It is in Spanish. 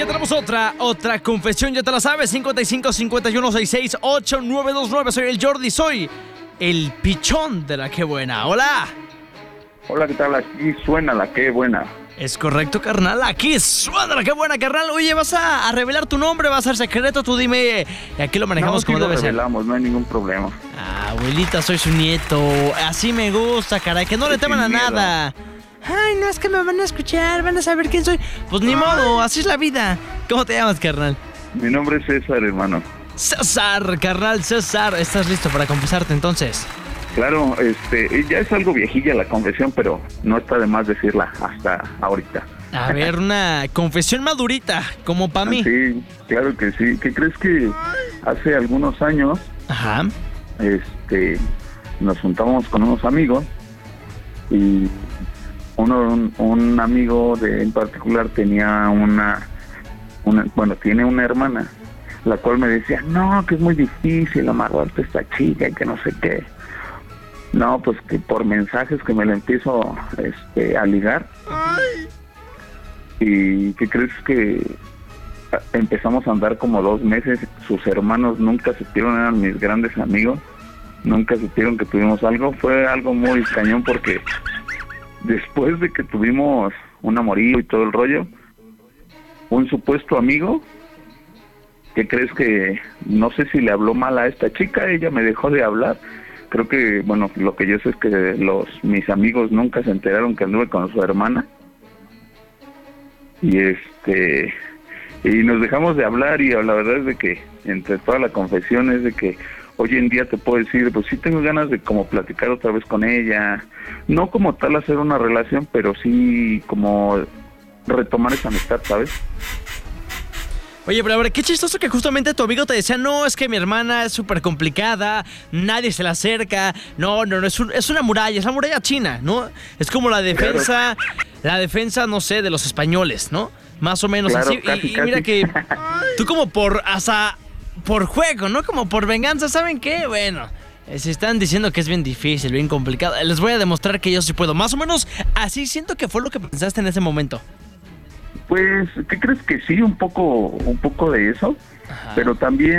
ya tenemos otra confesión, ya te la sabes. 55 51 66 8929. Soy el Jordi, soy el pichón de la Qué Buena. Hola. Hola, ¿qué tal? Aquí suena la Qué Buena. Es correcto, carnal. Aquí suena la Qué Buena, carnal. Oye, ¿vas a revelar tu nombre? ¿Va a ser secreto? Tú dime. Aquí lo manejamos como debe ser. No, revelamos, no hay ningún problema. Abuelita, soy su nieto. Así me gusta, caray. Que no le teman a nada. Ay, no, es que me van a escuchar, van a saber quién soy. Pues ni modo, así es la vida. ¿Cómo te llamas, carnal? Mi nombre es César, hermano. César, carnal, César. ¿Estás listo para confesarte entonces? Claro, ya es algo viejilla la confesión, pero no está de más decirla hasta ahorita. A ver, una confesión madurita, como para mí. Sí, claro que sí. ¿Qué crees que hace algunos años? Ajá. Nos juntamos con unos amigos y un amigo en particular tenía tiene una hermana, la cual me decía, no, que es muy difícil amarrarte a esta chica y que no sé qué. No, pues que por mensajes que me la empiezo a ligar. Ay. ¿Y qué crees que empezamos a andar como 2 meses? Sus hermanos nunca supieron, eran mis grandes amigos, nunca supieron que tuvimos algo. Fue algo muy cañón porque después de que tuvimos un amorío y todo el rollo, un supuesto amigo, ¿qué crees que? No sé si le habló mal a esta chica, ella me dejó de hablar. Creo que, lo que yo sé es que mis amigos nunca se enteraron que anduve con su hermana. Y y nos dejamos de hablar, y la verdad es de que entre toda la confesión es de que hoy en día te puedo decir, pues sí tengo ganas de como platicar otra vez con ella, no como tal hacer una relación, pero sí como retomar esa amistad, ¿sabes? Oye, pero a ver, qué chistoso que justamente tu amigo te decía, no, es que mi hermana es súper complicada, nadie se la acerca, no, es una muralla, es la muralla china, ¿no? Es como la defensa, no sé, de los españoles, ¿no? Más o menos, claro, así. Casi. Y mira que tú como por juego, ¿no? Como por venganza, ¿saben qué? Bueno, se están diciendo que es bien difícil, bien complicado. Les voy a demostrar que yo sí puedo. Más o menos así siento que fue lo que pensaste en ese momento. Pues, ¿qué crees que sí? Un poco de eso. Ajá. Pero también